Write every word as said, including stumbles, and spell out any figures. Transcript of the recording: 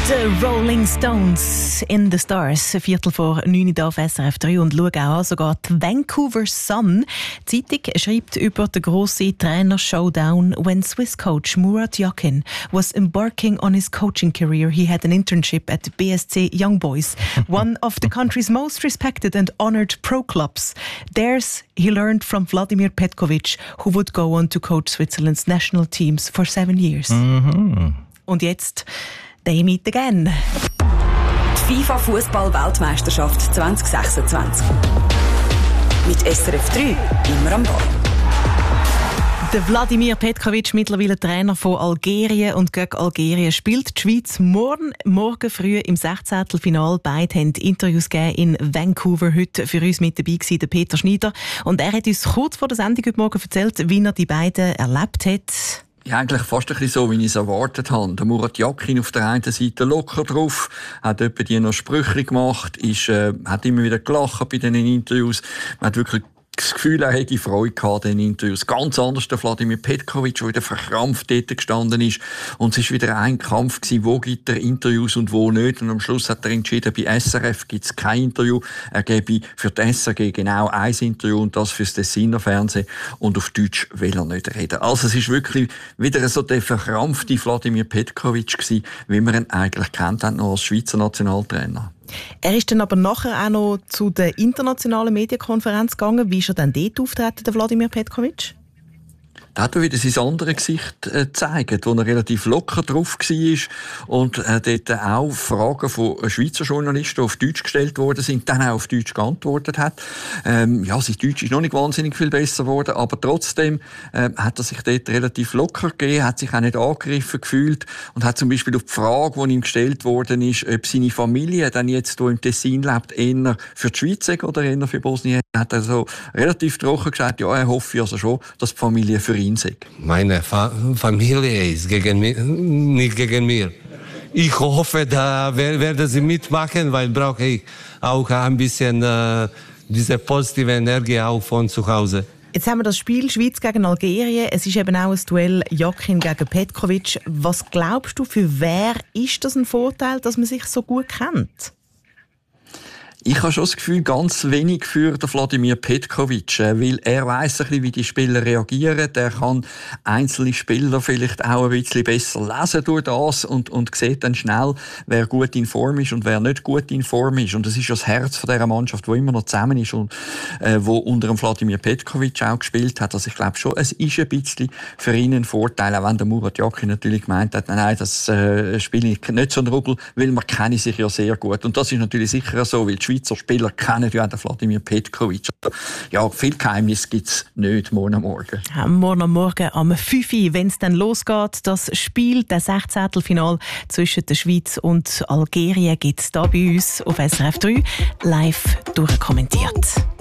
The Rolling Stones in the Stars, ein Viertel vor neun Uhr auf S R F drei und schau auch an, sogar die Vancouver Sun. Die Zeitung schreibt über den grossen Trainer-Showdown. When Swiss coach Murat Yakin was embarking on his coaching career, he had an internship at B S C Young Boys, one of the country's most respected and honoured pro clubs. There's he learned from Vladimir Petkovic, who would go on to coach Switzerland's national teams for seven years. Mhm. Und jetzt «They meet again». Die FIFA-Fußball-Weltmeisterschaft zwanzig sechsundzwanzig. Mit S R F drei immer am Ball. Der Vladimir Petkovic, mittlerweile Trainer von Algerien, und gegen Algerien spielt die Schweiz morgen, morgen früh im Sechzehntelfinal. Beide haben Interviews gegeben in Vancouver. Heute für uns mit dabei war der Peter Schneider. Und er hat uns kurz vor der Sendung heute Morgen erzählt, wie er die beiden erlebt hat. Ja, eigentlich fast ein bisschen so, wie ich es erwartet habe. Der Murat Yakin auf der einen Seite locker drauf, hat etwa die noch Sprüche gemacht, ist, äh, hat immer wieder gelacht bei den Interviews. Man hat wirklich das Gefühl, er hätte Freude gehabt in den Interviews. Ganz anders der Vladimir Petkovic, der wieder verkrampft dort gestanden ist. Und es war wieder ein Kampf gewesen, wo gibt er Interviews und wo nicht. Und am Schluss hat er entschieden, bei S R F gibt es kein Interview. Er gebe für die S R G genau ein Interview und das fürs Tessiner Fernsehen. Und auf Deutsch will er nicht reden. Also es ist wirklich wieder so der verkrampfte Vladimir Petkovic gewesen, wie man ihn eigentlich kennt, noch als Schweizer Nationaltrainer. Er ist dann aber nachher auch noch zu der internationalen Medienkonferenz gegangen. Wie ist er dann dort auftreten, der Vladimir Petkovic? Da hat er wieder sein anderes Gesicht äh, gezeigt, wo er relativ locker drauf war und äh, dort auch Fragen von Schweizer Journalisten auf Deutsch gestellt worden sind, dann auch auf Deutsch geantwortet hat. Ähm, ja, sein Deutsch ist noch nicht wahnsinnig viel besser geworden, aber trotzdem äh, hat er sich dort relativ locker gegeben, hat sich auch nicht angegriffen gefühlt und hat zum Beispiel auf die Frage, die ihm gestellt worden ist, ob seine Familie dann jetzt, die im Tessin lebt, eher für die Schweiz ist oder eher für Bosnien, hat er so relativ trocken gesagt, ja, er hoffe also schon, dass die Familie für ihn sei. Meine Fa- Familie ist gegen mich, nicht gegen mir. Ich hoffe, da werden sie mitmachen, weil brauche ich auch ein bisschen äh, diese positive Energie auch von zu Hause. Jetzt haben wir das Spiel Schweiz gegen Algerien. Es ist eben auch ein Duell Yakin gegen Petkovic. Was glaubst du, für wer ist das ein Vorteil, dass man sich so gut kennt? Ich habe schon das Gefühl, ganz wenig für den Vladimir Petkovic, weil er weiss ein bisschen, wie die Spieler reagieren. Er kann einzelne Spieler vielleicht auch ein bisschen besser lesen durch das und, und sieht dann schnell, wer gut in Form ist und wer nicht gut in Form ist. Und das ist das Herz von dieser Mannschaft, die immer noch zusammen ist und äh, wo unter dem Vladimir Petkovic auch gespielt hat. Also ich glaube schon, es ist ein bisschen für ihn ein Vorteil, auch wenn der Murat Yakin natürlich gemeint hat, nein, das äh, spiele ich nicht so einen Rubbel, weil man kenne sich ja sehr gut. Und das ist natürlich sicher so, weil die Schweizer Spieler kennen ja den Vladimir Petkovic. Ja, viel Geheimnis gibt es nicht morgen am Morgen. Ja, morgen am Morgen am fünf Uhr, wenn es dann losgeht, das Spiel, das Sechzehntelfinal zwischen der Schweiz und Algerien, gibt es hier bei uns auf S R F drei live durchkommentiert.